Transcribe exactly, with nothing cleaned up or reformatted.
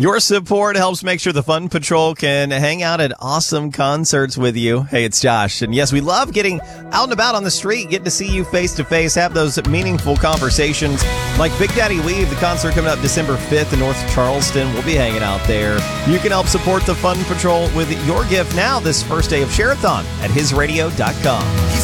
Your support helps make sure the Fun Patrol can hang out at awesome concerts with you. Hey, it's Josh. And yes, we love getting out and about on the street, getting to see you face to face, have those meaningful conversations. Like Big Daddy Weave, the concert coming up December fifth in North Charleston. We'll be hanging out there. You can help support the Fun Patrol with your gift now this first day of Share-a-thon at his radio dot com.